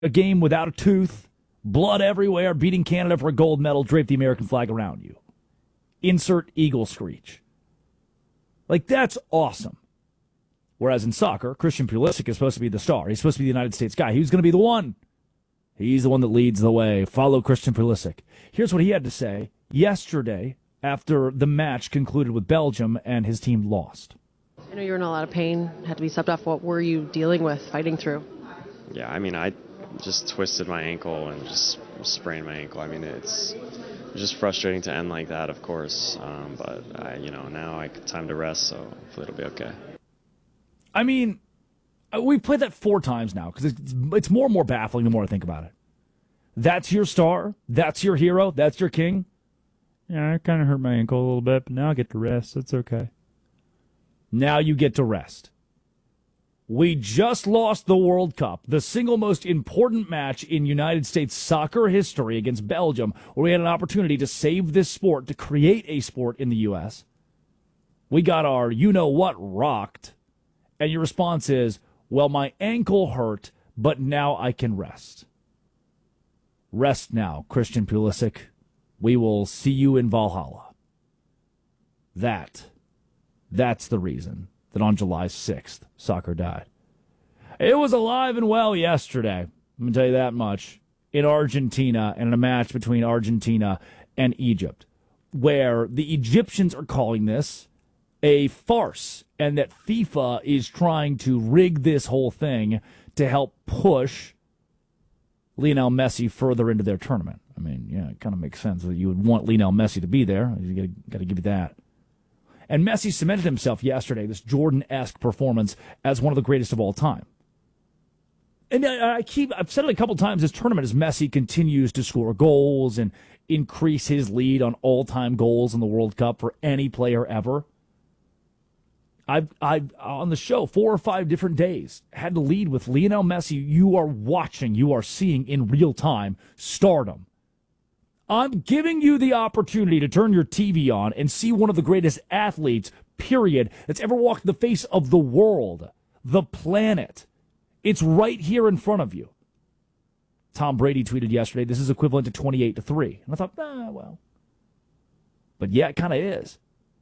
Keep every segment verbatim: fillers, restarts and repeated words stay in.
a game without a tooth, blood everywhere, beating Canada for a gold medal, drape the American flag around you. Insert eagle screech. Like, that's awesome. Whereas in soccer, Christian Pulisic is supposed to be the star. He's supposed to be the United States guy. He's going to be the one. He's the one that leads the way. Follow Christian Pulisic. Here's what he had to say yesterday after the match concluded with Belgium and his team lost. I know you were in a lot of pain, had to be subbed off. What were you dealing with, fighting through? Yeah, I mean, I just twisted my ankle and just sprained my ankle. I mean, it's just frustrating to end like that, of course. Um, but, I, you know, now I got time to rest, so hopefully it'll be okay. I mean, we've played that four times now because it's, it's more and more baffling the more I think about it. That's your star. That's your hero. That's your king. Yeah, I kind of hurt my ankle a little bit, but now I get to rest. It's okay. Now you get to rest. We just lost the World Cup, the single most important match in United States soccer history against Belgium, where we had an opportunity to save this sport, to create a sport in the U S. We got our you-know-what rocked, and your response is, well, my ankle hurt, but now I can rest. Rest now, Christian Pulisic. We will see you in Valhalla. That, that's the reason that on July sixth, soccer died. It was alive and well yesterday, I'm going to tell you that much, in Argentina and in a match between Argentina and Egypt, where the Egyptians are calling this a farce and that FIFA is trying to rig this whole thing to help push Lionel Messi further into their tournament. I mean, yeah, it kind of makes sense that you would want Lionel Messi to be there. You got to give you that. And Messi cemented himself yesterday, this Jordan-esque performance, as one of the greatest of all time. And I keep, I've said it a couple times this tournament as Messi continues to score goals and increase his lead on all-time goals in the World Cup for any player ever. I've, I've, on the show, four or five different days, had to lead with Lionel Messi. You are watching, you are seeing in real time stardom. I'm giving you the opportunity to turn your T V on and see one of the greatest athletes, period, that's ever walked the face of the world, the planet. It's right here in front of you. Tom Brady tweeted yesterday, this is equivalent to twenty-eight to three. And I thought, ah, well. But yeah, it kind of is.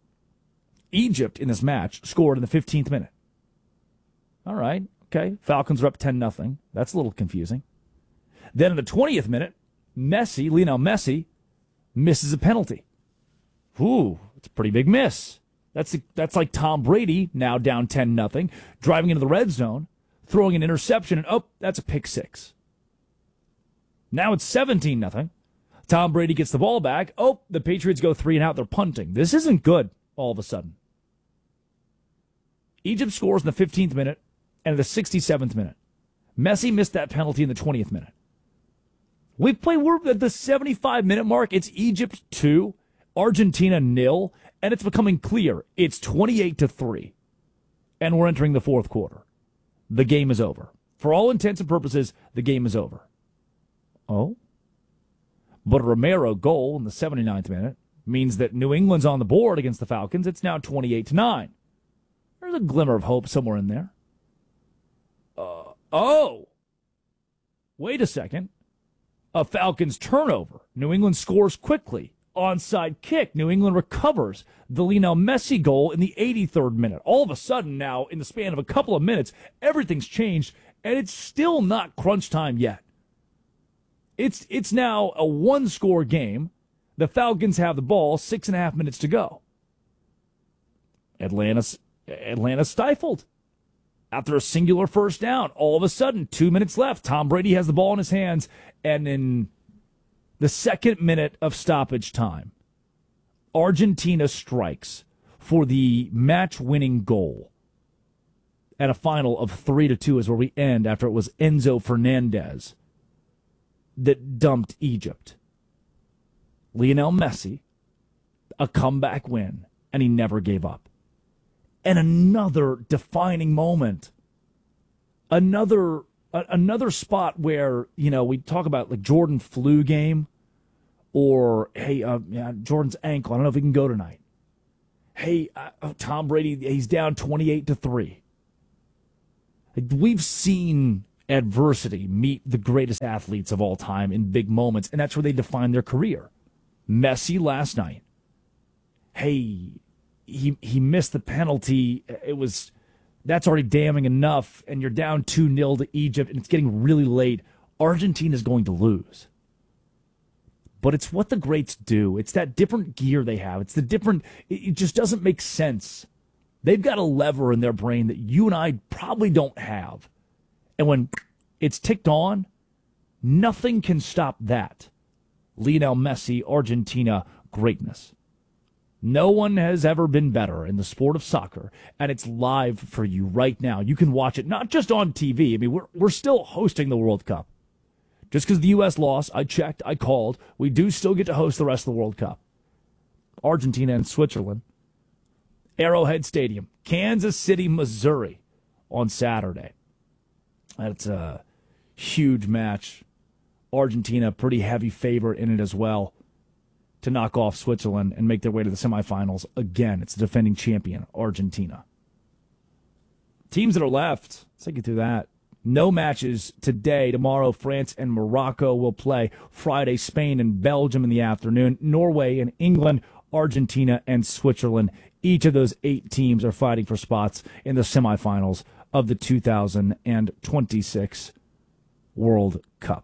Egypt in this match scored in the fifteenth minute. All right, okay. Falcons are up ten nothing. That's a little confusing. Then in the twentieth minute, Messi, Lionel Messi, misses a penalty. Ooh, it's a pretty big miss. That's that's like Tom Brady, now down ten nothing, driving into the red zone, throwing an interception, and oh, that's a pick six. Now it's seventeen nothing. Tom Brady gets the ball back. Oh, the Patriots go three and out. They're punting. This isn't good all of a sudden. Egypt scores in the fifteenth minute and in the sixty-seventh minute. Messi missed that penalty in the twentieth minute. We've played, we're at the seventy-five minute mark. It's Egypt two, Argentina nil, and it's becoming clear. It's twenty-eight to three, and we're entering the fourth quarter. The game is over. For all intents and purposes, the game is over. Oh? But a Romero goal in the seventy-ninth minute means that New England's on the board against the Falcons. It's now twenty-eight to nine. There's a glimmer of hope somewhere in there. Uh, oh! Wait a second. A Falcons turnover. New England scores quickly. Onside kick. New England recovers the Lionel Messi goal in the eighty-third minute. All of a sudden now, in the span of a couple of minutes, everything's changed, and it's still not crunch time yet. It's it's now a one-score game. The Falcons have the ball, six and a half minutes to go. Atlanta, Atlanta stifled. After a singular first down, all of a sudden, two minutes left. Tom Brady has the ball in his hands, and in the second minute of stoppage time, Argentina strikes for the match-winning goal. At a final of three to two is where we end after it was Enzo Fernandez that dumped Egypt. Lionel Messi, a comeback win, and he never gave up. And another defining moment. Another a, another spot where, you know, we talk about like Jordan flu game or, hey, uh, yeah, Jordan's ankle. I don't know if he can go tonight. Hey, uh, Tom Brady, he's down twenty-eight to three. We've seen adversity, meet the greatest athletes of all time in big moments, and that's where they define their career. Messi last night. Hey, he he missed the penalty. It was that's already damning enough, and you're down two nil to Egypt, and it's getting really late. Argentina's going to lose. But it's what the greats do. It's that different gear they have. It's the different, it just doesn't make sense. They've got a lever in their brain that you and I probably don't have. And when it's ticked on, nothing can stop that. Lionel Messi, Argentina, greatness. No one has ever been better in the sport of soccer, and it's live for you right now. You can watch it not just on T V. I mean, we're we're still hosting the World Cup. Just because the U S lost, I checked, I called, we do still get to host the rest of the World Cup. Argentina and Switzerland. Arrowhead Stadium, Kansas City, Missouri, on Saturday. That's a huge match. Argentina, pretty heavy favorite in it as well, to knock off Switzerland and make their way to the semifinals. Again, it's the defending champion, Argentina. Teams that are left, let's take you through that. No matches today. Tomorrow, France and Morocco will play. Friday, Spain and Belgium in the afternoon. Norway and England, Argentina and Switzerland. Each of those eight teams are fighting for spots in the semifinals of the two thousand twenty-six World Cup.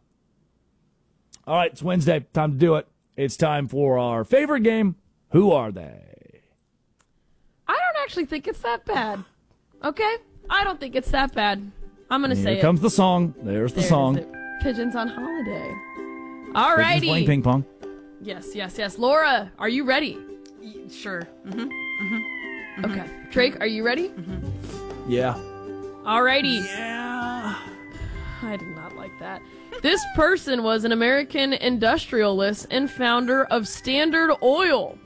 All right, it's Wednesday. Time to do it. It's time for our favorite game. Who are they? I don't actually think it's that bad. Okay? I don't think it's that bad. I'm going to say it. Here comes the song. There's the There's song. it. Pigeons on Holiday. All righty. Pigeons playing ping pong. Yes, yes, yes. Laura, are you ready? Sure. Mm-hmm. Mm-hmm. Okay. Drake, are you ready? Mm-hmm. Yeah. All righty. Yeah. I did not like that. This person was an American industrialist and founder of Standard Oil.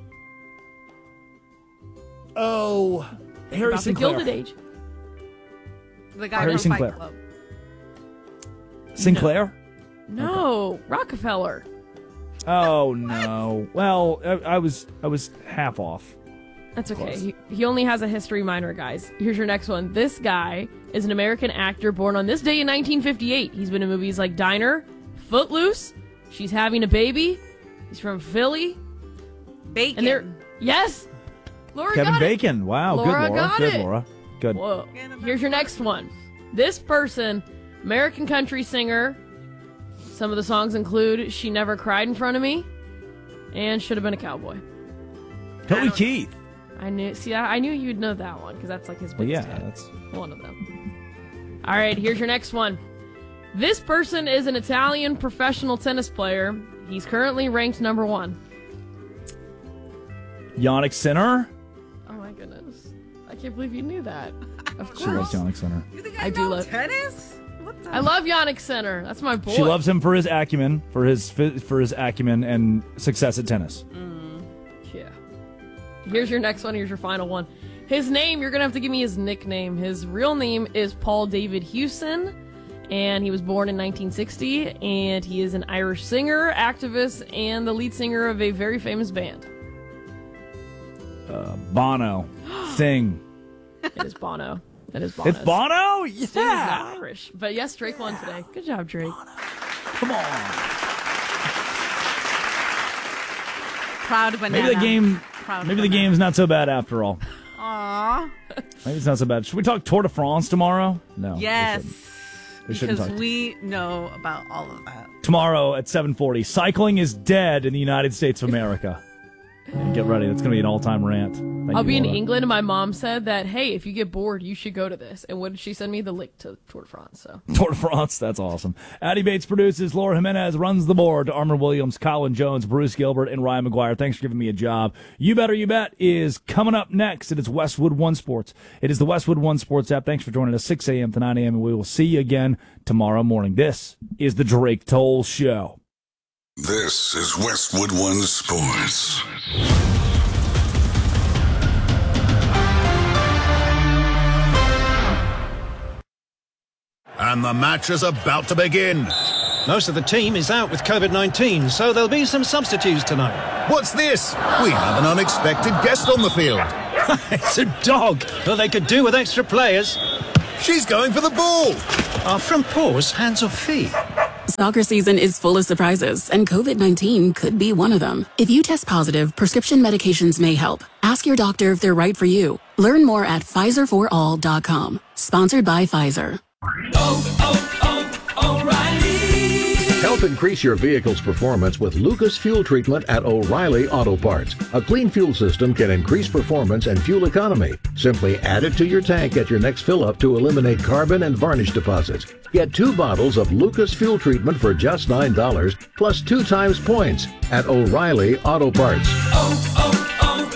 Oh, Harry About the Sinclair. Gilded Age. The guy Harry from Sinclair. Fight Club. Sinclair? No, Rockefeller. Oh no. Well, I, I was I was half off. That's okay. Close. He, he only has a history minor, guys. Here's your next one. This guy is an American actor born on this day in nineteen fifty-eight. He's been in movies like Diner, Footloose, She's Having a Baby. He's from Philly. Bacon. And they're yes, Laura Kevin got Bacon. Wow, Laura good Laura. got Good it. Laura. Good. it. Whoa. Here's your next one. This person, American country singer. Some of the songs include "She Never Cried in Front of Me" and "Should Have Been a Cowboy." Toby Keith. I knew. See, I, I knew you'd know that one because that's like his Well, biggest yeah, hit. that's One of them. All right, here's your next one. This person is an Italian professional tennis player. He's currently ranked number one. Yannick Sinner. Oh my goodness! I can't believe you knew that. Of She loves course, Yannick Sinner. You think I I, do know love- tennis? What the? I love Yannick Sinner. That's my boy. She loves him for his acumen, for his for his acumen and success at tennis. Yeah. Here's your next one. Here's your final one. His name, you're going to have to give me his nickname. His real name is Paul David Hewson, and he was born in nineteen sixty, and he is an Irish singer, activist, and the lead singer of a very famous band. Uh, Bono. Sting. It is Bono. It is Bono. It's Bono? Sting is Yeah. not Irish. But yes, Drake won today. Good job, Drake. Come on. Proud banana. Maybe the game Proud maybe the banana. game's not so bad after all. Aww. Maybe it's not so bad. Should we talk Tour de France tomorrow? No. we Yes. shouldn't. We shouldn't Because talk. we know about all of that. Tomorrow at seven forty, cycling is dead in the United States of America. And get ready. That's going to be an all-time rant. Thank I'll you, be in Laura. England, and my mom said that, hey, if you get bored, you should go to this. And what did she send me? The link to Tour de France. So Tour de France. That's awesome. Addie Bates produces. Laura Jimenez runs the board. Armor Williams, Colin Jones, Bruce Gilbert, and Ryan McGuire. Thanks for giving me a job. You Better You Bet is coming up next. It is Westwood One Sports. It is the Westwood One Sports app. Thanks for joining us six a.m. to nine a.m. And we will see you again tomorrow morning. This is the Drake Toll Show. This is Westwood One Sports. And the match is about to begin. Most of the team is out with COVID nineteen, so there'll be some substitutes tonight. What's this? We have an unexpected guest on the field. It's a dog. Well, they could do with extra players. She's going for the ball. Are front paws hands or feet? Soccer season is full of surprises, and COVID nineteen could be one of them. If you test positive, prescription medications may help. Ask your doctor if they're right for you. Learn more at Pfizer for all dot com. Sponsored by Pfizer. Oh, oh, oh, O'Reilly! Help increase your vehicle's performance with Lucas Fuel Treatment at O'Reilly Auto Parts. A clean fuel system can increase performance and fuel economy. Simply add it to your tank at your next fill-up to eliminate carbon and varnish deposits. Get two bottles of Lucas Fuel Treatment for just nine dollars, plus two times points at O'Reilly Auto Parts. Oh,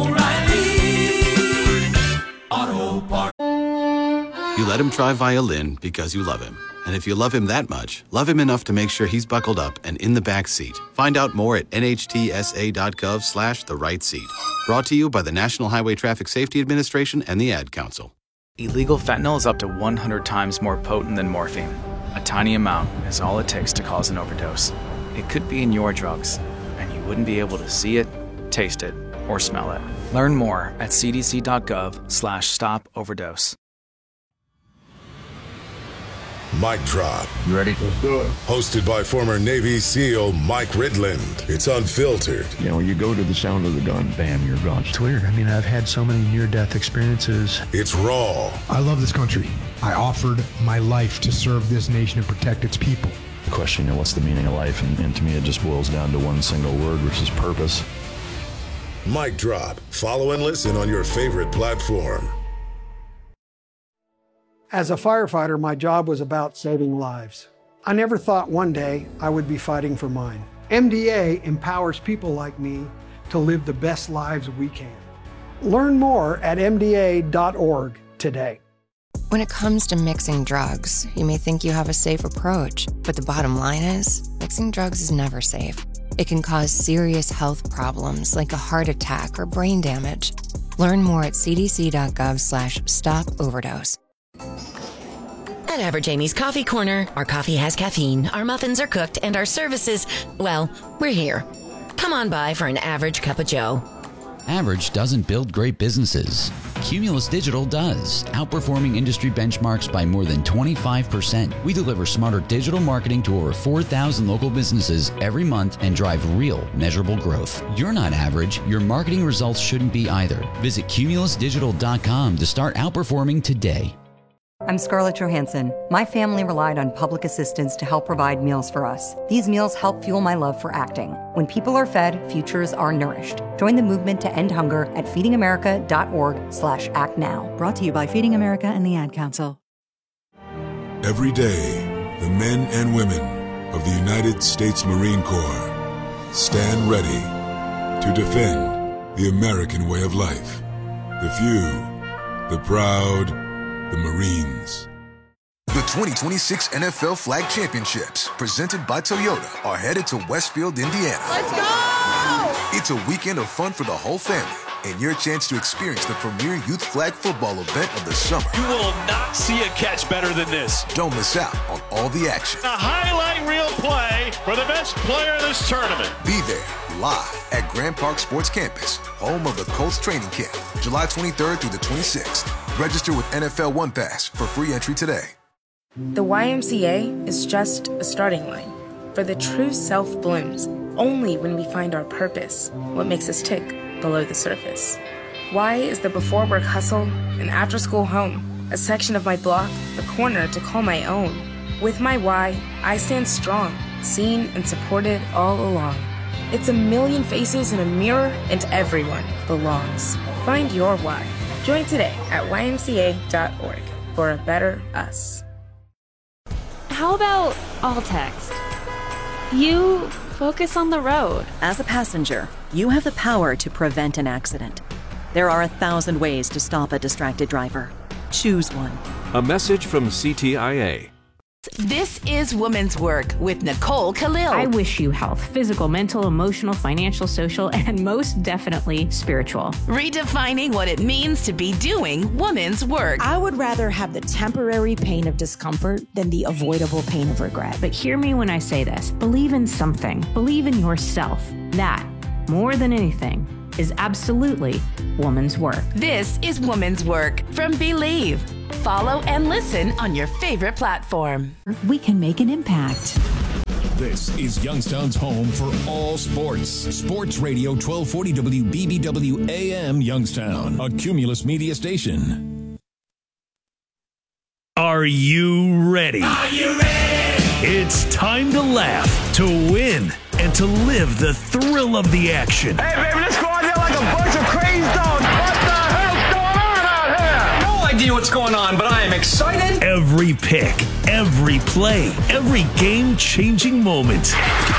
oh, oh, O'Reilly Auto Parts. You let him try violin because you love him. And if you love him that much, love him enough to make sure he's buckled up and in the back seat. Find out more at nhtsa.gov slash the right seat. Brought to you by the National Highway Traffic Safety Administration and the Ad Council. Illegal fentanyl is up to one hundred times more potent than morphine. A tiny amount is all it takes to cause an overdose. It could be in your drugs, and you wouldn't be able to see it, taste it, or smell it. Learn more at cdc.gov slash stop overdose. Mic Drop. You ready? Let's do it. Hosted by former Navy SEAL Mike Ridland. It's unfiltered. You know, when you go to the sound of the gun, bam, you're gone. It's weird. I mean, I've had so many near-death experiences. It's raw. I love this country. I offered my life to serve this nation and protect its people. The question, you know, what's the meaning of life? And, and to me, it just boils down to one single word, which is purpose. Mic Drop. Follow and listen on your favorite platform. As a firefighter, my job was about saving lives. I never thought one day I would be fighting for mine. M D A empowers people like me to live the best lives we can. Learn more at M D A dot org today. When it comes to mixing drugs, you may think you have a safe approach, but the bottom line is, mixing drugs is never safe. It can cause serious health problems like a heart attack or brain damage. Learn more at cdc.gov slash stop overdose. At Average Amy's Coffee Corner, our coffee has caffeine, our muffins are cooked, and our services, well, we're here. Come on by for an average cup of joe. Average doesn't build great businesses. Cumulus Digital does, outperforming industry benchmarks by more than twenty-five percent. We deliver smarter digital marketing to over four thousand local businesses every month and drive real, measurable growth. You're not average. Your marketing results shouldn't be either. Visit cumulus digital dot com to start outperforming today. I'm Scarlett Johansson. My family relied on public assistance to help provide meals for us. These meals help fuel my love for acting. When people are fed, futures are nourished. Join the movement to end hunger at feedingamerica.org slash act now. Brought to you by Feeding America and the Ad Council. Every day, the men and women of the United States Marine Corps stand ready to defend the American way of life. The few, the proud, the Marines. The twenty twenty-six N F L Flag Championships, presented by Toyota, are headed to Westfield, Indiana. Let's go! It's a weekend of fun for the whole family, and your chance to experience the premier youth flag football event of the summer. You will not see a catch better than this. Don't miss out on all the action. A highlight reel play for the best player of this tournament. Be there, live at Grand Park Sports Campus, home of the Colts training camp, July twenty-third through the twenty-sixth. Register with N F L One Pass for free entry today. The Y M C A is just a starting line, for the true self blooms only when we find our purpose, what makes us tick below the surface. Y is the before work hustle, an after school home, a section of my block, a corner to call my own. With my Y, I stand strong, seen and supported all along. It's a million faces in a mirror, and everyone belongs. Find your why. Join today at Y M C A dot org for a better us. How about all text? You focus on the road. As a passenger, you have the power to prevent an accident. There are a thousand ways to stop a distracted driver. Choose one. A message from C T I A. This is Women's Work with Nicole Khalil. I wish you health, physical, mental, emotional, financial, social, and most definitely spiritual. Redefining what it means to be doing women's work. I would rather have the temporary pain of discomfort than the avoidable pain of regret. But hear me when I say this. Believe in something. Believe in yourself. That, more than anything, is absolutely woman's work. This is Woman's Work from Believe. Follow and listen on your favorite platform. We can make an impact. This is Youngstown's home for all sports. Sports Radio twelve forty W B B W A M Youngstown, a Cumulus media station. Are you ready? Are you ready? It's time to laugh, to win, and to live the thrill of the action. Hey, baby, let's go out there like a bunch of crazy dogs. What the hell's going on out here? No idea what's going on, but I am excited. Every pick, every play, every game-changing moment.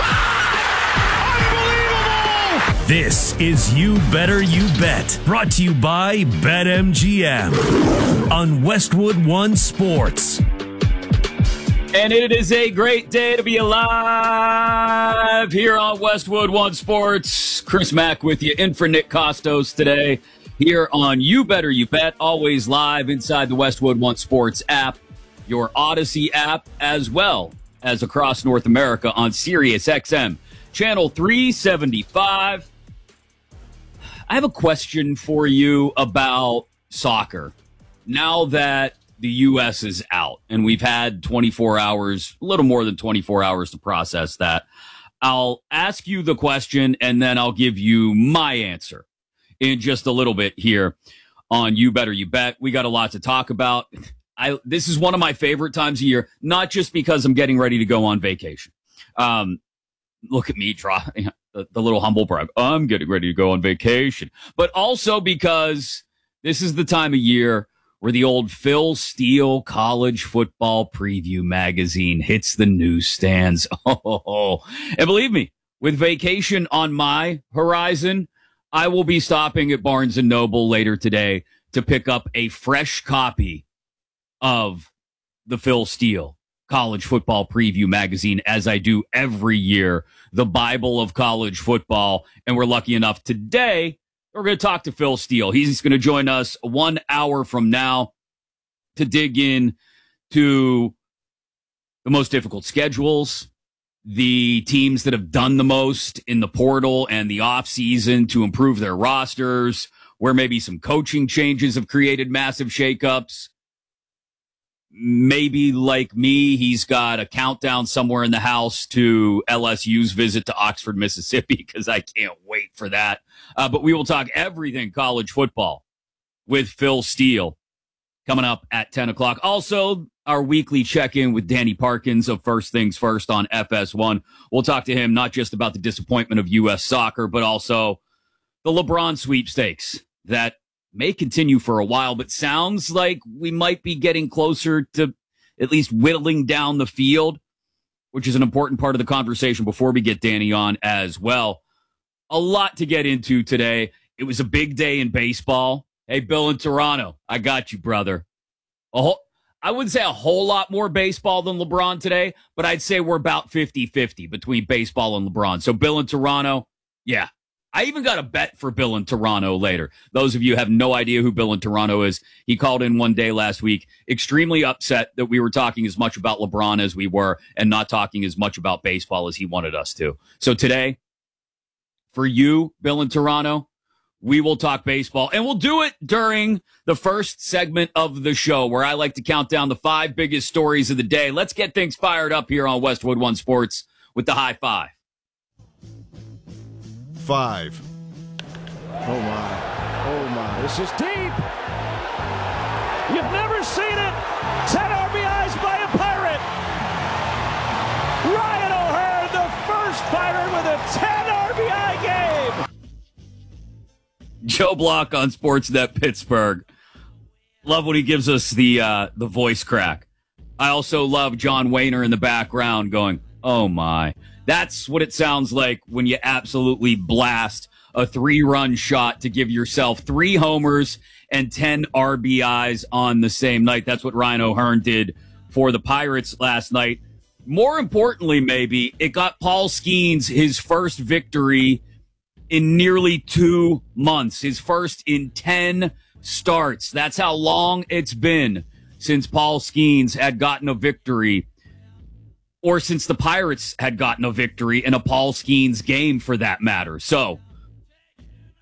Unbelievable! This is You Better You Bet, brought to you by BetMGM on Westwood One Sports. And it is a great day to be alive here on Westwood One Sports. Chris Mack with you, in for Nick Costos today here on You Better You Bet, always live inside the Westwood One Sports app, your Odyssey app, as well as across North America on Sirius X M, channel three seventy-five. I have a question for you about soccer. Now that the U S is out, and we've had twenty-four hours, a little more than twenty-four hours to process that. I'll ask you the question, and then I'll give you my answer in just a little bit here on You Better You Bet. We got a lot to talk about. I This is one of my favorite times of year, not just because I'm getting ready to go on vacation. Um, look at me, draw the, the little humble brag. I'm getting ready to go on vacation. But also because this is the time of year where the old Phil Steele College Football Preview magazine hits the newsstands. Oh, and believe me, with vacation on my horizon, I will be stopping at Barnes and Noble later today to pick up a fresh copy of the Phil Steele College Football Preview magazine, as I do every year, the Bible of college football. And we're lucky enough today, we're going to talk to Phil Steele. He's going to join us one hour from now to dig in to the most difficult schedules, the teams that have done the most in the portal and the offseason to improve their rosters, where maybe some coaching changes have created massive shakeups. Maybe like me, he's got a countdown somewhere in the house to L S U's visit to Oxford, Mississippi, because I can't wait for that. Uh, but we will talk everything college football with Phil Steele coming up at ten o'clock. Also, our weekly check-in with Danny Parkins of First Things First on F S one. We'll talk to him not just about the disappointment of U S soccer, but also the LeBron sweepstakes that may continue for a while, but sounds like we might be getting closer to at least whittling down the field, which is an important part of the conversation before we get Danny on as well. A lot to get into today. It was a big day in baseball. Hey, Bill in Toronto, I got you, brother. A whole, I wouldn't say a whole lot more baseball than LeBron today, but I'd say we're about fifty-fifty between baseball and LeBron. So Bill in Toronto, yeah. I even got a bet for Bill in Toronto later. Those of you who have no idea who Bill in Toronto is, he called in one day last week, extremely upset that we were talking as much about LeBron as we were and not talking as much about baseball as he wanted us to. So today, for you, Bill in Toronto, we will talk baseball, and we'll do it during the first segment of the show where I like to count down the five biggest stories of the day. Let's get things fired up here on Westwood One Sports with the high five. Five. Oh, my. Oh, my. This is deep. You've never seen it. ten R B Is by a Pirate. Ryan O'Hearn, the first Pirate with a ten R B I game. Joe Block on Sportsnet Pittsburgh. Love when he gives us the uh, the voice crack. I also love John Wayner in the background going, oh, my. That's what it sounds like when you absolutely blast a three-run shot to give yourself three homers and ten R B Is on the same night. That's what Ryan O'Hearn did for the Pirates last night. More importantly, maybe, it got Paul Skeens his first victory in nearly two months, his first in ten starts. That's how long it's been since Paul Skeens had gotten a victory, or since the Pirates had gotten a victory in a Paul Skeens game, for that matter. So,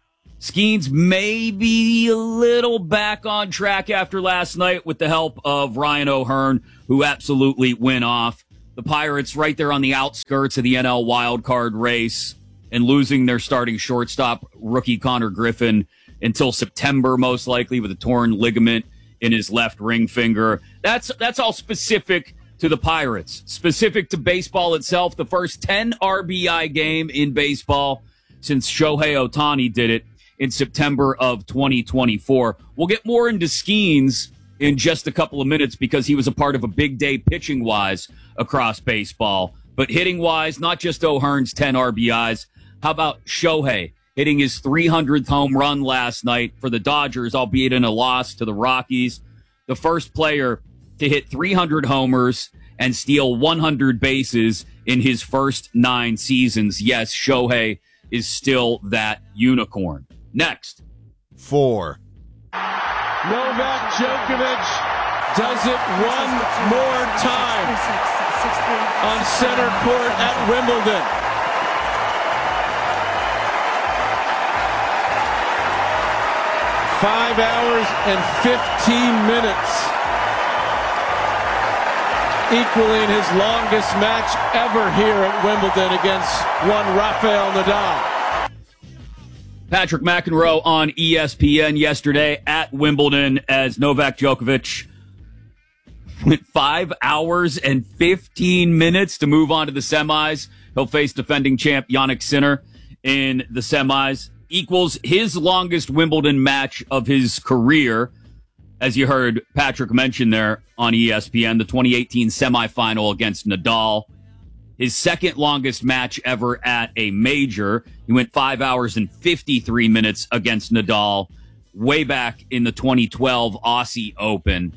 Skeens may be a little back on track after last night with the help of Ryan O'Hearn, who absolutely went off. The Pirates right there on the outskirts of the N L wildcard race and losing their starting shortstop, rookie Connor Griffin, until September, most likely, with a torn ligament in his left ring finger. That's, that's all specific to the Pirates. Specific to baseball itself, the first ten R B I game in baseball since Shohei Ohtani did it in September of twenty twenty-four. We'll get more into Skeens in just a couple of minutes because he was a part of a big day pitching-wise across baseball. But hitting-wise, not just O'Hearn's ten R B Is. How about Shohei hitting his three hundredth home run last night for the Dodgers, albeit in a loss to the Rockies? The first player to hit three hundred homers and steal one hundred bases in his first nine seasons. Yes, Shohei is still that unicorn. Next. Four. Novak Djokovic does it one more time on center court at Wimbledon. Five hours and fifteen minutes, equaling his longest match ever here at Wimbledon against one Rafael Nadal. Patrick McEnroe on E S P N yesterday at Wimbledon as Novak Djokovic went five hours and fifteen minutes to move on to the semis. He'll face defending champ Jannik Sinner in the semis. Equals his longest Wimbledon match of his career. As you heard Patrick mention there on E S P N, the twenty eighteen semifinal against Nadal. His second longest match ever at a major. He went five hours and fifty-three minutes against Nadal way back in the twenty twelve Aussie Open.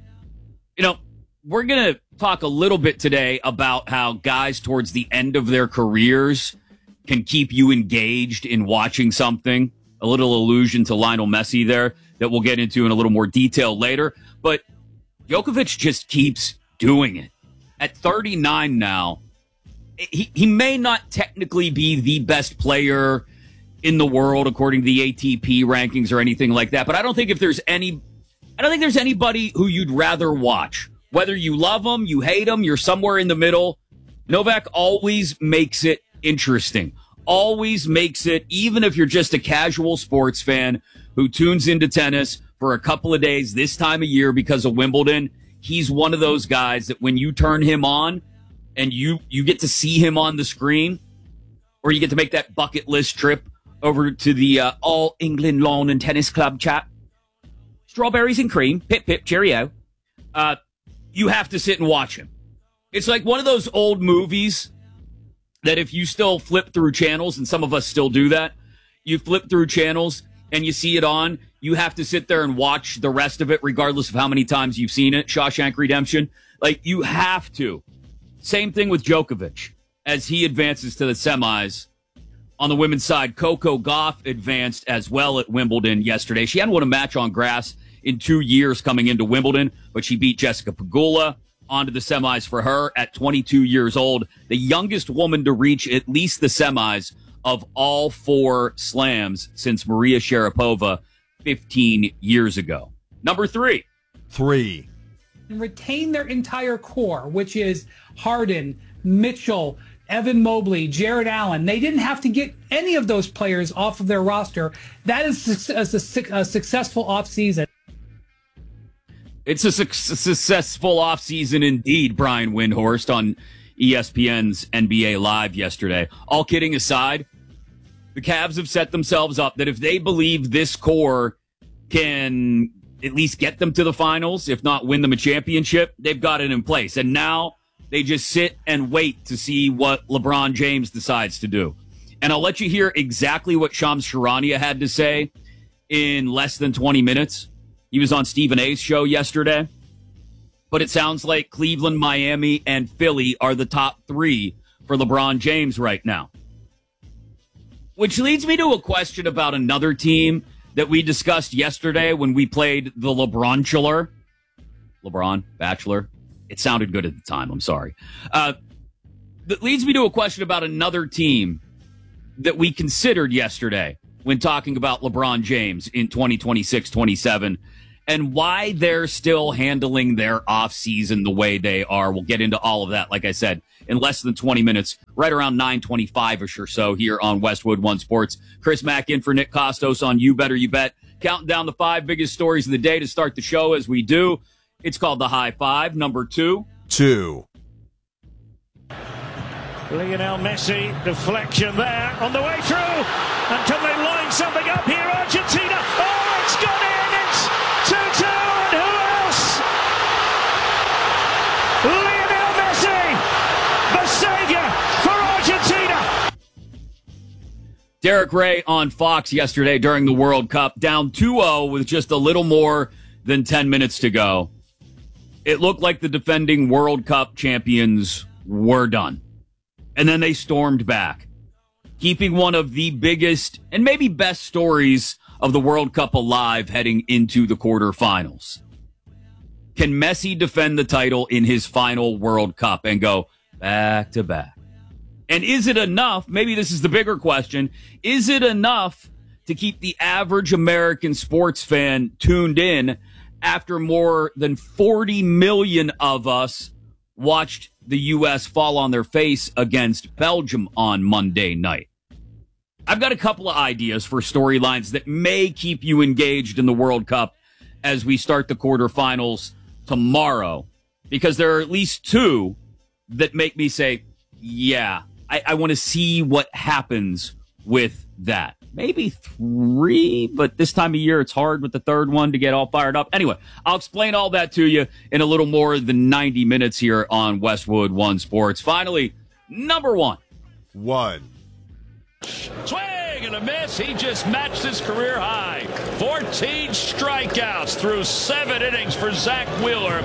You know, we're going to talk a little bit today about how guys towards the end of their careers can keep you engaged in watching something. A little allusion to Lionel Messi there that we'll get into in a little more detail later. But Djokovic just keeps doing it. At thirty-nine now, He, he may not technically be the best player in the world according to the A T P rankings or anything like that, but I don't think if there's any, I don't think there's anybody who you'd rather watch. Whether you love him, you hate him, you're somewhere in the middle, Novak always makes it interesting. Always makes it, even if you're just a casual sports fan who tunes into tennis for a couple of days this time of year because of Wimbledon, he's one of those guys that when you turn him on, and you, you get to see him on the screen, or you get to make that bucket list trip over to the uh, All England Lawn and Tennis Club chat. Strawberries and cream, pip, pip, cheerio. Uh, you have to sit and watch him. It's like one of those old movies that if you still flip through channels, and some of us still do that, you flip through channels and you see it on, you have to sit there and watch the rest of it regardless of how many times you've seen it. Shawshank Redemption. Like, you have to. Same thing with Djokovic as he advances to the semis. On the women's side, Coco Gauff advanced as well at Wimbledon yesterday. She hadn't won a match on grass in two years coming into Wimbledon, but she beat Jessica Pegula onto the semis for her at twenty-two years old, the youngest woman to reach at least the semis of all four slams since Maria Sharapova fifteen years ago. Number three. Three. And retain their entire core, which is Harden, Mitchell, Evan Mobley, Jared Allen. They didn't have to get any of those players off of their roster. That is a, a, a successful offseason. It's a su- successful offseason indeed, Brian Windhorst on E S P N's N B A Live yesterday. All kidding aside, the Cavs have set themselves up that if they believe this core can at least get them to the finals, if not win them a championship, they've got it in place. And now they just sit and wait to see what LeBron James decides to do. And I'll let you hear exactly what Shams Charania had to say in less than twenty minutes. He was on Stephen A's show yesterday. But it sounds like Cleveland, Miami, and Philly are the top three for LeBron James right now. Which leads me to a question about another team that we discussed yesterday when we played the LeBronchular. LeBron, Bachelor. It sounded good at the time. I'm sorry. Uh, that leads me to a question about another team that we considered yesterday when talking about LeBron James in twenty twenty-six twenty-seven and why they're still handling their offseason the way they are. We'll get into all of that, like I said, in less than twenty minutes, right around nine twenty-five-ish or so here on Westwood One Sports. Chris Mack in for Nick Costos on You Better You Bet. Counting down the five biggest stories of the day to start the show as we do. It's called the High Five. Number two. Two. Lionel Messi, deflection there, on the way through. And can they line something up here? Argentina. Oh, it's gone in. It's two two. And who else? Lionel Messi, the savior for Argentina. Derek Ray on Fox yesterday during the World Cup, down two oh with just a little more than ten minutes to go. It looked like the defending World Cup champions were done. And then they stormed back, keeping one of the biggest and maybe best stories of the World Cup alive heading into the quarterfinals. Can Messi defend the title in his final World Cup and go back to back? And is it enough? Maybe this is the bigger question. Is it enough to keep the average American sports fan tuned in after more than forty million of us watched the U S fall on their face against Belgium on Monday night? I've got a couple of ideas for storylines that may keep you engaged in the World Cup as we start the quarterfinals tomorrow, because there are at least two that make me say, yeah, I, I want to see what happens with that. Maybe three, but this time of year it's hard with the third one to get all fired up. Anyway, I'll explain all that to you in a little more than ninety minutes here on Westwood One Sports. Finally, number one. One. Swing and a miss. He just matched his career high. fourteen strikeouts through seven innings for Zach Wheeler.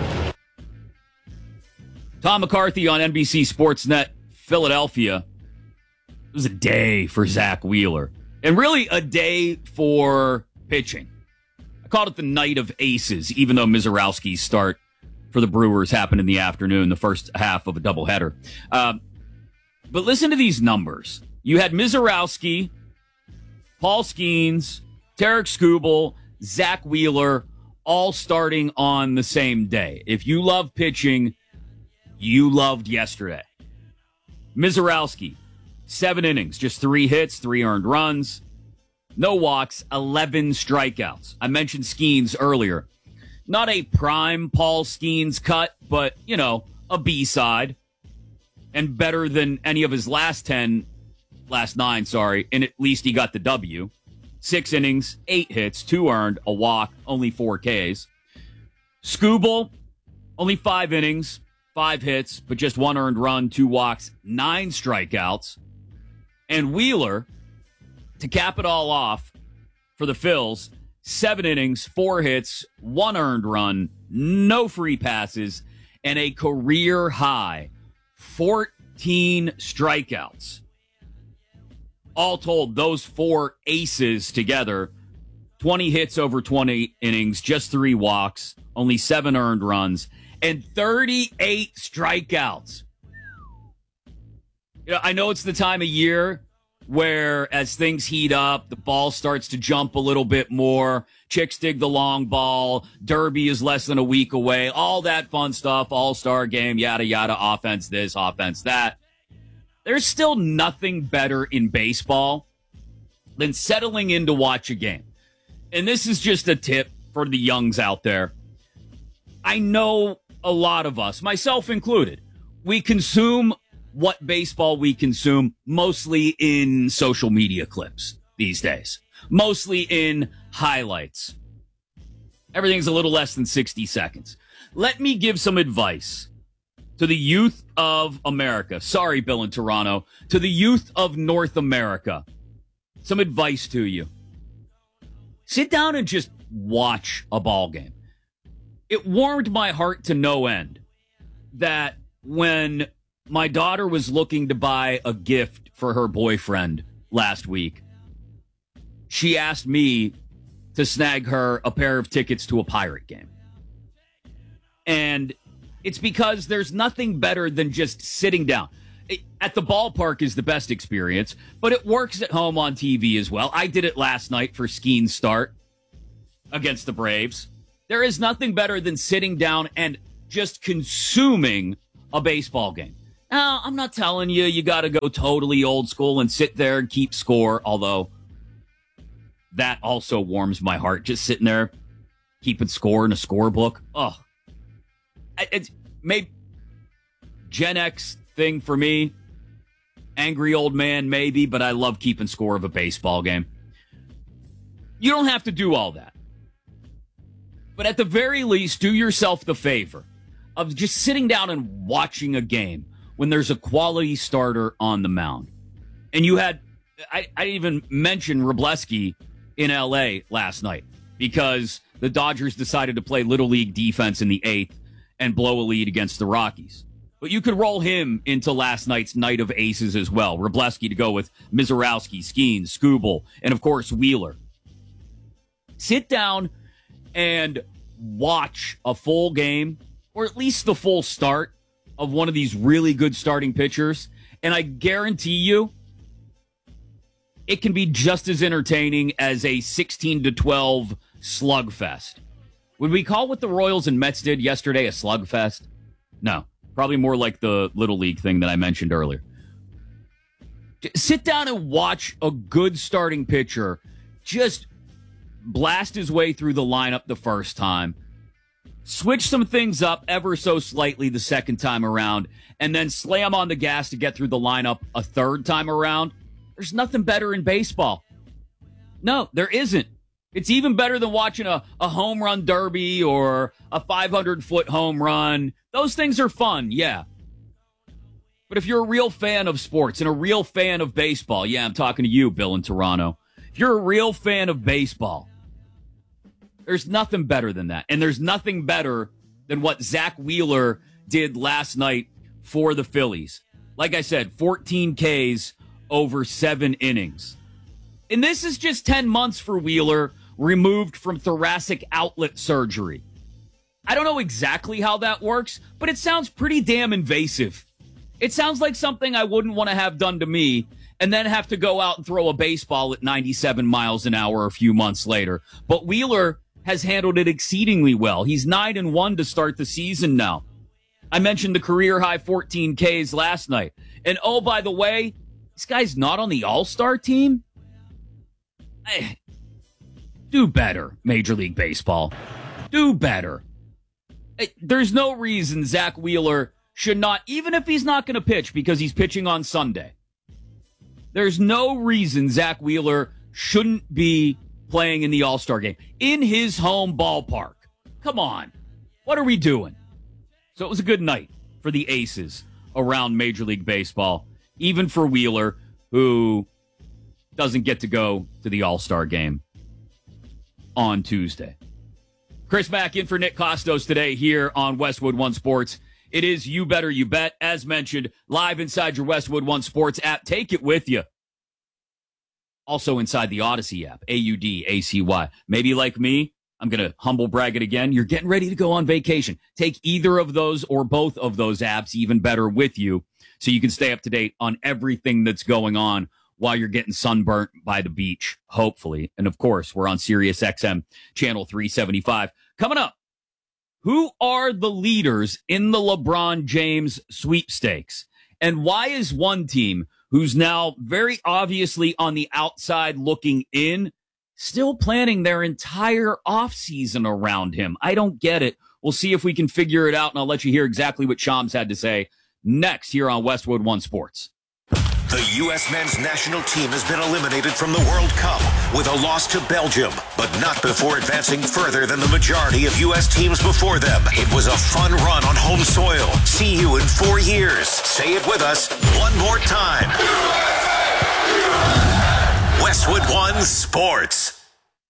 Tom McCarthy on N B C Sportsnet, Philadelphia. It was a day for Zach Wheeler. And really a day for pitching. I called it the night of aces, even though Mizorowski's start for the Brewers happened in the afternoon, the first half of a doubleheader. Um, but listen to these numbers. You had Mizorowski, Paul Skeens, Tarek Skubal, Zach Wheeler, all starting on the same day. If you love pitching, you loved yesterday. Mizorowski, seven innings, just three hits, three earned runs, no walks, eleven strikeouts. I mentioned Skeens earlier. Not a prime Paul Skeens cut, but, you know, a B-side. And better than any of his last ten, last nine, sorry, and at least he got the W. Six innings, eight hits, two earned, a walk, only four Ks. Skubal, only five innings, five hits, but just one earned run, two walks, nine strikeouts. And Wheeler, to cap it all off for the Phils, seven innings, four hits, one earned run, no free passes, and a career high fourteen strikeouts. All told, those four aces together, twenty hits over twenty innings, just three walks, only seven earned runs, and thirty-eight strikeouts. You know, I know it's the time of year where as things heat up, the ball starts to jump a little bit more. Chicks dig the long ball. Derby is less than a week away. All that fun stuff. All-star game, yada, yada, offense this, offense that. There's still nothing better in baseball than settling in to watch a game. And this is just a tip for the youngs out there. I know a lot of us, myself included, we consume what baseball we consume mostly in social media clips these days, mostly in highlights. Everything's a little less than sixty seconds. Let me give some advice to the youth of America. Sorry, Bill in Toronto. To the youth of North America. Some advice to you. Sit down and just watch a ball game. It warmed my heart to no end that when my daughter was looking to buy a gift for her boyfriend last week, she asked me to snag her a pair of tickets to a Pirate game. And it's because there's nothing better than just sitting down. at the ballpark is the best experience, but it works at home on T V as well. I did it last night for Skeen's start against the Braves. There is nothing better than sitting down and just consuming a baseball game. Now, I'm not telling you you got to go totally old school and sit there and keep score, although that also warms my heart, just sitting there keeping score in a scorebook. Oh, it's maybe Gen X thing for me. Angry old man, maybe, but I love keeping score of a baseball game. You don't have to do all that. But at the very least, do yourself the favor of just sitting down and watching a game when there's a quality starter on the mound. And you had, I, I even mentioned Wrobleski in L A last night because the Dodgers decided to play Little League defense in the eighth and blow a lead against the Rockies. But you could roll him into last night's night of aces as well. Wrobleski to go with Mizorowski, Skeen, Skubal, and of course Wheeler. Sit down and watch a full game, or at least the full start of one of these really good starting pitchers, and I guarantee you it can be just as entertaining as a sixteen to twelve slugfest. Would we call what the Royals and Mets did yesterday a slugfest? No. Probably more like the Little League thing that I mentioned earlier. Sit down and watch a good starting pitcher just blast his way through the lineup the first time, switch some things up ever so slightly the second time around, and then slam on the gas to get through the lineup a third time around. There's nothing better in baseball. No, there isn't. It's even better than watching a, a home run derby or a five hundred foot home run. Those things are fun, yeah. But if you're a real fan of sports and a real fan of baseball, yeah, I'm talking to you, Bill in Toronto. If you're a real fan of baseball, there's nothing better than that. And there's nothing better than what Zach Wheeler did last night for the Phillies. Like I said, fourteen Ks over seven innings. And this is just ten months for Wheeler, removed from thoracic outlet surgery. I don't know exactly how that works, but it sounds pretty damn invasive. It sounds like something I wouldn't want to have done to me and then have to go out and throw a baseball at ninety-seven miles an hour a few months later. But Wheeler has handled it exceedingly well. He's nine and one to start the season now. I mentioned the career high fourteen Ks last night. And oh, by the way, this guy's not on the All-Star team? I, do better, Major League Baseball. Do better. There's no reason Zach Wheeler should not, even if he's not going to pitch because he's pitching on Sunday. There's no reason Zach Wheeler shouldn't be playing in the All-Star game in his home ballpark. Come on. What are we doing? So it was a good night for the aces around Major League Baseball, even for Wheeler, who doesn't get to go to the All-Star game on Tuesday. Chris Mack in for Nick Costos today here on Westwood One Sports. It is You Better You Bet, as mentioned, live inside your Westwood One Sports app. Take it with you. Also inside the Odyssey app, A U D A C Y. Maybe like me, I'm going to humble brag it again. You're getting ready to go on vacation. Take either of those or both of those apps, even better, with you so you can stay up to date on everything that's going on while you're getting sunburnt by the beach, hopefully. And of course, we're on Sirius X M channel three seventy-five. Coming up, who are the leaders in the LeBron James sweepstakes? And why is one team who's now very obviously on the outside looking in still planning their entire offseason around him? I don't get it. We'll see if we can figure it out, and I'll let you hear exactly what Shams had to say next here on Westwood One Sports. The U S men's national team has been eliminated from the World Cup with a loss to Belgium, but not before advancing further than the majority of U S teams before them. It was a fun run on home soil. See you in four years. Say it with us one more time. Westwood One Sports.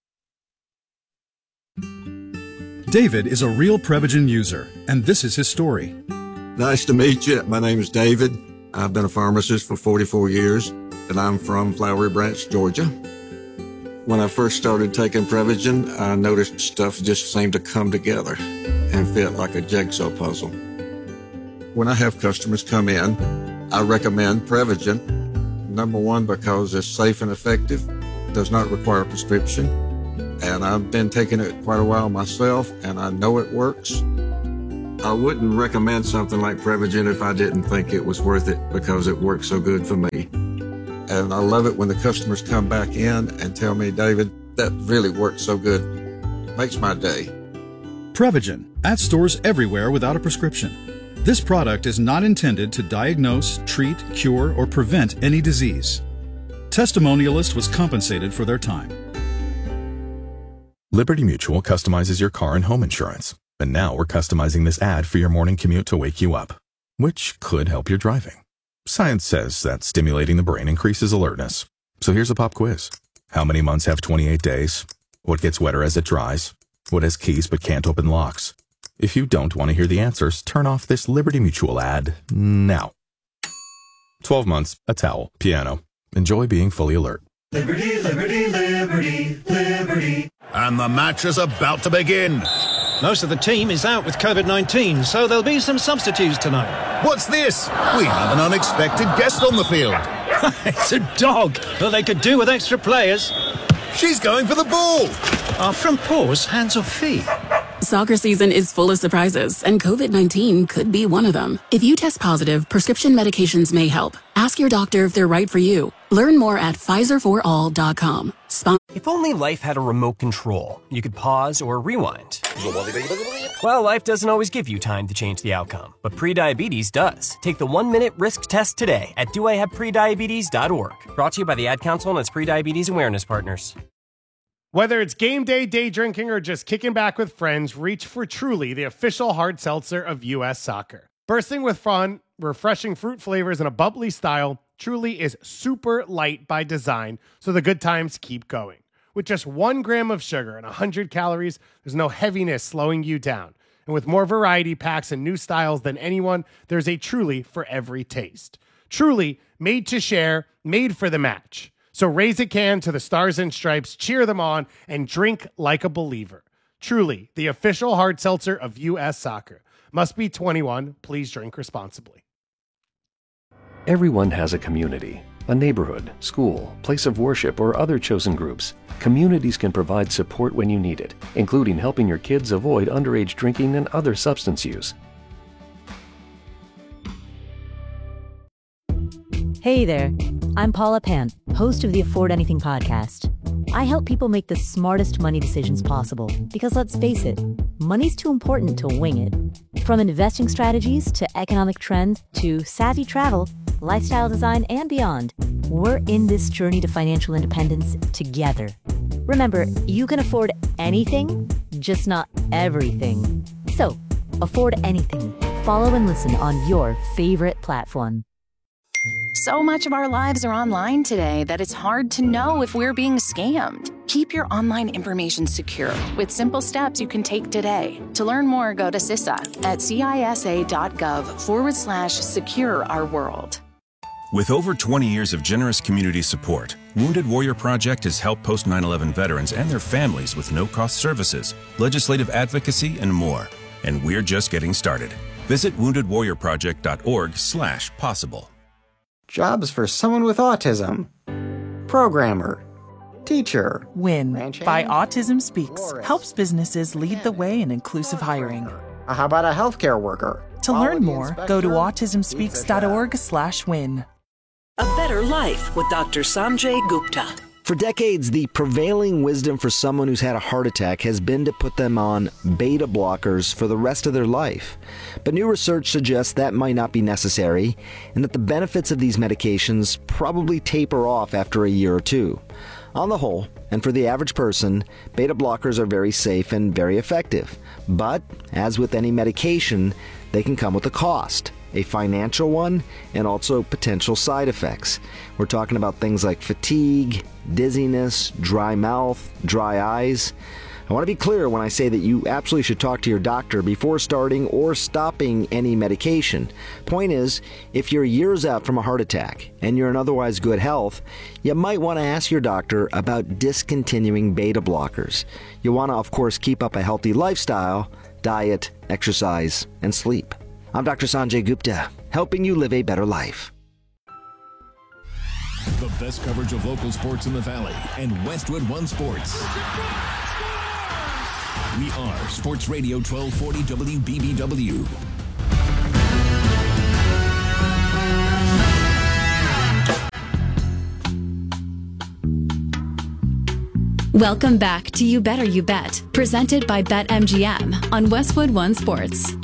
David is a real Prevagen user, and this is his story. Nice to meet you. My name is David. I've been a pharmacist for forty-four years, and I'm from Flowery Branch, Georgia. When I first started taking Prevagen, I noticed stuff just seemed to come together and fit like a jigsaw puzzle. When I have customers come in I recommend Prevagen. Number one, because it's safe and effective, does not require a prescription, and I've been taking it quite a while myself, and I know it works. I wouldn't recommend something like Prevagen if I didn't think it was worth it, because it works so good for me. And I love it when the customers come back in and tell me, David, that really worked so good. It makes my day. Prevagen, at stores everywhere without a prescription. This product is not intended to diagnose, treat, cure, or prevent any disease. Testimonialist was compensated for their time. Liberty Mutual customizes your car and home insurance. And now we're customizing this ad for your morning commute to wake you up, which could help your driving. Science says that stimulating the brain increases alertness. So here's a pop quiz. How many months have twenty-eight days? What gets wetter as it dries? What has keys but can't open locks? If you don't want to hear the answers, turn off this Liberty Mutual ad now. twelve months, a towel, piano. Enjoy being fully alert. Liberty, liberty, liberty, liberty. And the match is about to begin. Most of the team is out with COVID nineteen, so there'll be some substitutes tonight. What's this? We have an unexpected guest on the field. It's a dog. Well, they could do with extra players. She's going for the ball. Are front paws hands or feet? Soccer season is full of surprises, and COVID nineteen could be one of them. If you test positive, prescription medications may help. Ask your doctor if they're right for you. Learn more at Pfizer for all dot com. Spon- if only life had a remote control, you could pause or rewind. Well, life doesn't always give you time to change the outcome, but prediabetes does. Take the one-minute risk test today at do I have prediabetes dot org. Brought to you by the Ad Council and its prediabetes awareness partners. Whether it's game day, day drinking, or just kicking back with friends, reach for Truly, the official hard seltzer of U S Soccer. Bursting with fun, refreshing fruit flavors, and a bubbly style, Truly is super light by design, so the good times keep going. With just one gram of sugar and one hundred calories, there's no heaviness slowing you down. And with more variety packs and new styles than anyone, there's a Truly for every taste. Truly, made to share, made for the match. So raise a can to the Stars and Stripes, cheer them on, and drink like a believer. Truly, the official hard seltzer of U S Soccer. Must be twenty-one. Please drink responsibly. Everyone has a community, a neighborhood, school, place of worship, or other chosen groups. Communities can provide support when you need it, including helping your kids avoid underage drinking and other substance use. Hey there, I'm Paula Pant, host of the Afford Anything podcast. I help people make the smartest money decisions possible because, let's face it, money's too important to wing it. From investing strategies to economic trends to savvy travel, lifestyle design, and beyond, we're in this journey to financial independence together. Remember, you can afford anything, just not everything. So, afford anything. Follow and listen on your favorite platform. So much of our lives are online today that it's hard to know if we're being scammed. Keep your online information secure with simple steps you can take today. To learn more, go to CISA at cisa.gov forward slash secure our world. With over twenty years of generous community support, Wounded Warrior Project has helped post nine eleven veterans and their families with no-cost services, legislative advocacy, and more. And we're just getting started. Visit wounded warrior project dot org slash possible. Jobs for someone with autism. Programmer. Teacher. WIN by Autism Speaks helps businesses lead the way in inclusive hiring. How about a healthcare worker? To learn more, go to autism speaks dot org slash win. A better life with Doctor Sanjay Gupta. For decades, the prevailing wisdom for someone who's had a heart attack has been to put them on beta blockers for the rest of their life. But new research suggests that might not be necessary, and that the benefits of these medications probably taper off after a year or two. On the whole, and for the average person, beta blockers are very safe and very effective. But, as with any medication, they can come with a cost. A financial one, and also potential side effects. We're talking about things like fatigue, dizziness, dry mouth, dry eyes. I want to be clear when I say that you absolutely should talk to your doctor before starting or stopping any medication. Point is, if you're years out from a heart attack and you're in otherwise good health, you might want to ask your doctor about discontinuing beta blockers. You want to, of course, keep up a healthy lifestyle, diet, exercise, and sleep. I'm Doctor Sanjay Gupta, helping you live a better life. The best coverage of local sports in the Valley and Westwood One Sports. We are Sports Radio twelve forty W B B W. Welcome back to You Better You Bet, presented by BetMGM on Westwood One Sports.